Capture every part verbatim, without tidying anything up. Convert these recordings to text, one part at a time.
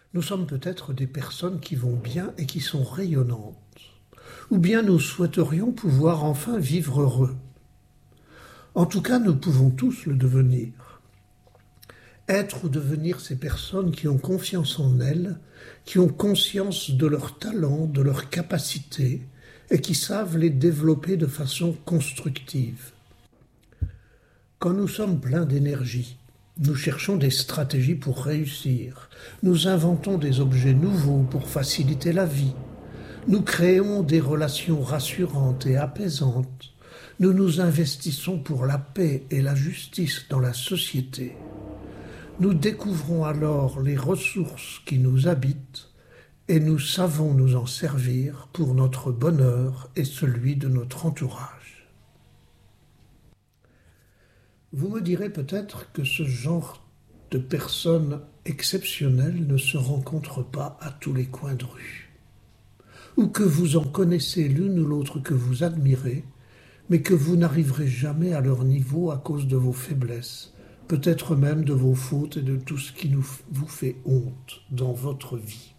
Nous sommes peut-être des personnes qui vont bien et qui sont rayonnantes. Ou bien nous souhaiterions pouvoir enfin vivre heureux. En tout cas, nous pouvons tous le devenir. Être ou devenir ces personnes qui ont confiance en elles, qui ont conscience de leurs talents, de leurs capacités, et qui savent les développer de façon constructive. Quand nous sommes pleins d'énergie, nous cherchons des stratégies pour réussir, nous inventons des objets nouveaux pour faciliter la vie, nous créons des relations rassurantes et apaisantes, nous nous investissons pour la paix et la justice dans la société. Nous découvrons alors les ressources qui nous habitent et nous savons nous en servir pour notre bonheur et celui de notre entourage. Vous me direz peut-être que ce genre de personnes exceptionnelles ne se rencontre pas à tous les coins de rue, ou que vous en connaissez l'une ou l'autre que vous admirez, mais que vous n'arriverez jamais à leur niveau à cause de vos faiblesses, peut-être même de vos fautes et de tout ce qui nous, vous fait honte dans votre vie.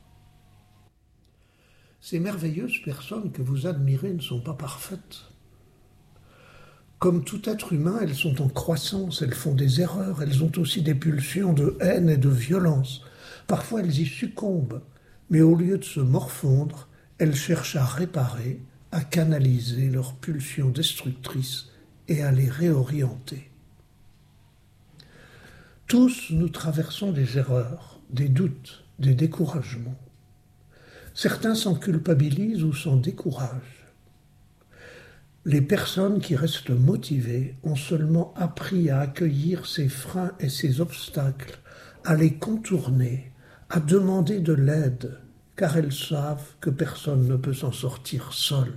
Ces merveilleuses personnes que vous admirez ne sont pas parfaites. Comme tout être humain, elles sont en croissance, elles font des erreurs, elles ont aussi des pulsions de haine et de violence. Parfois elles y succombent, mais au lieu de se morfondre, elles cherchent à réparer, à canaliser leurs pulsions destructrices et à les réorienter. Tous nous traversons des erreurs, des doutes, des découragements. Certains s'en culpabilisent ou s'en découragent. Les personnes qui restent motivées ont seulement appris à accueillir ces freins et ces obstacles, à les contourner, à demander de l'aide, car elles savent que personne ne peut s'en sortir seul.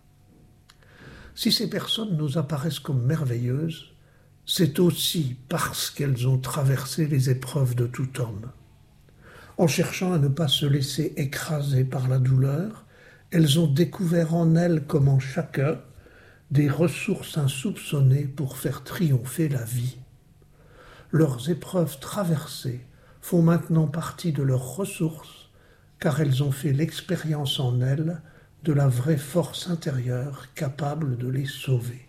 Si ces personnes nous apparaissent comme merveilleuses, c'est aussi parce qu'elles ont traversé les épreuves de tout homme. En cherchant à ne pas se laisser écraser par la douleur, elles ont découvert en elles, comme en chacun, des ressources insoupçonnées pour faire triompher la vie. Leurs épreuves traversées font maintenant partie de leurs ressources, car elles ont fait l'expérience en elles de la vraie force intérieure capable de les sauver.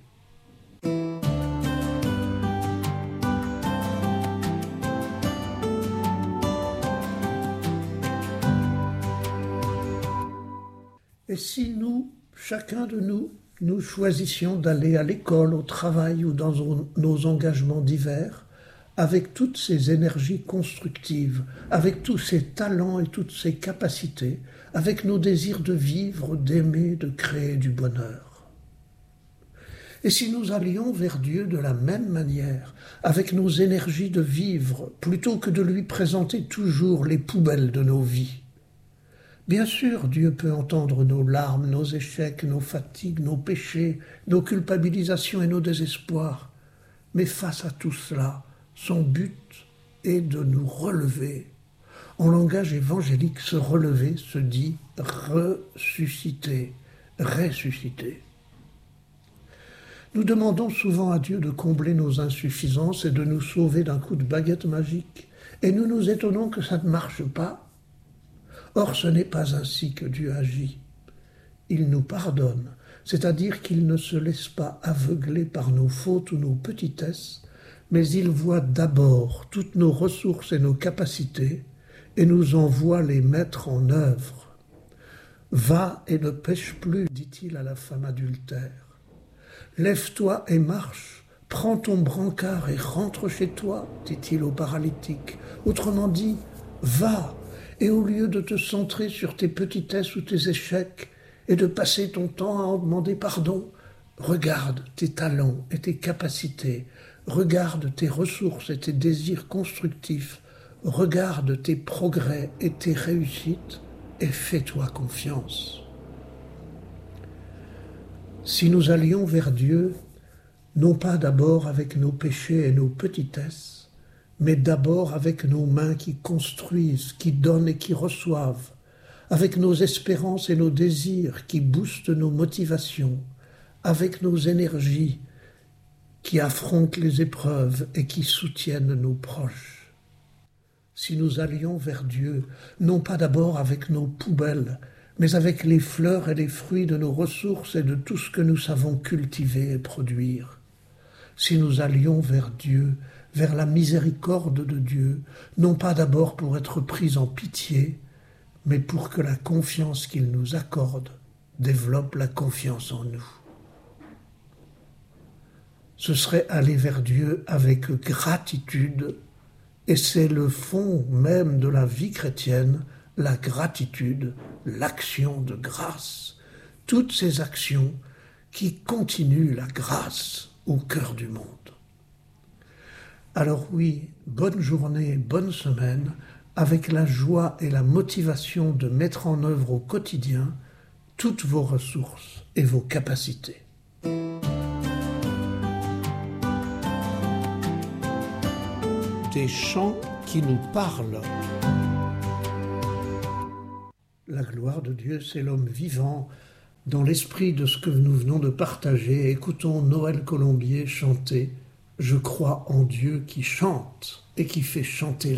Et si nous, chacun de nous, nous choisissions d'aller à l'école, au travail ou dans nos engagements divers, avec toutes ces énergies constructives, avec tous ces talents et toutes ces capacités, avec nos désirs de vivre, d'aimer, de créer du bonheur. Et si nous allions vers Dieu de la même manière, avec nos énergies de vivre, plutôt que de lui présenter toujours les poubelles de nos vies. Bien sûr, Dieu peut entendre nos larmes, nos échecs, nos fatigues, nos péchés, nos culpabilisations et nos désespoirs. Mais face à tout cela, son but est de nous relever. En langage évangélique, se relever se dit ressusciter, ressusciter. Nous demandons souvent à Dieu de combler nos insuffisances et de nous sauver d'un coup de baguette magique. Et nous nous étonnons que ça ne marche pas. Or, ce n'est pas ainsi que Dieu agit. Il nous pardonne, c'est-à-dire qu'il ne se laisse pas aveugler par nos fautes ou nos petitesses, mais il voit d'abord toutes nos ressources et nos capacités et nous envoie les mettre en œuvre. « Va et ne pêche plus, dit-il à la femme adultère. Lève-toi et marche, prends ton brancard et rentre chez toi, dit-il au paralytique. Autrement dit, va. Et au lieu de te centrer sur tes petitesses ou tes échecs et de passer ton temps à en demander pardon, regarde tes talents et tes capacités, regarde tes ressources et tes désirs constructifs, regarde tes progrès et tes réussites et fais-toi confiance. Si nous allions vers Dieu, non pas d'abord avec nos péchés et nos petitesses, mais d'abord avec nos mains qui construisent, qui donnent et qui reçoivent, avec nos espérances et nos désirs qui boostent nos motivations, avec nos énergies qui affrontent les épreuves et qui soutiennent nos proches. si nous allions vers Dieu, non pas d'abord avec nos poubelles, mais avec les fleurs et les fruits de nos ressources et de tout ce que nous savons cultiver et produire. Si nous allions vers Dieu, vers la miséricorde de Dieu, non pas d'abord pour être pris en pitié, mais pour que la confiance qu'il nous accorde développe la confiance en nous. Ce serait aller vers Dieu avec gratitude, et c'est le fond même de la vie chrétienne, la gratitude, l'action de grâce, toutes ces actions qui continuent la grâce au cœur du monde. Alors oui, bonne journée, bonne semaine, avec la joie et la motivation de mettre en œuvre au quotidien toutes vos ressources et vos capacités. Des chants qui nous parlent. La gloire de Dieu, c'est l'homme vivant. Dans l'esprit de ce que nous venons de partager, écoutons Noël Colombier chanter « Je crois en Dieu qui chante et qui fait chanter la vie ».